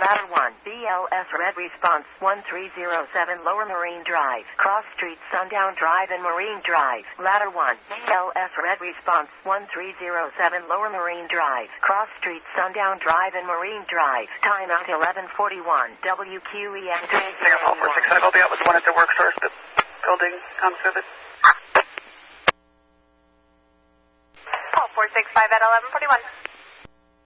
Ladder 1, BLS Red Response 1307 Lower Marine Drive, Cross Street, Sundown Drive and Marine Drive. Ladder 1, BLS Red Response 1307 Lower Marine Drive, Cross Street, Sundown Drive and Marine Drive. Time out 11:41. WQEN. Singapore 46. I'll be out with the one at the work source, the building on service. Call 465 at 11:41.